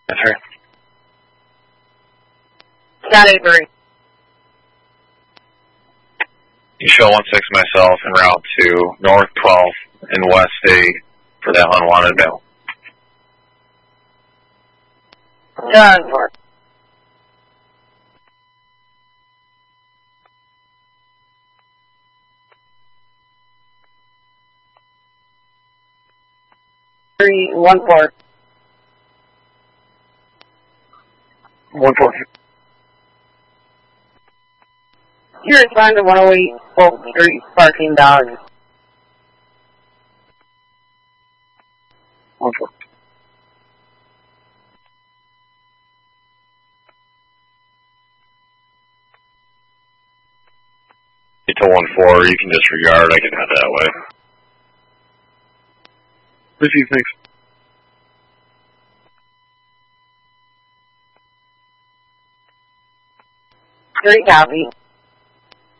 That's her. Not Avery. You show 16 myself en route to North 12 and West 8 for that unwanted mail. Done for. Three, 1-4. 1-4. You respond to 108 Polk Street, parking dog. 1-4. Get to 1-4, you can disregard, I can head that way. Receive, thanks. 3 copy.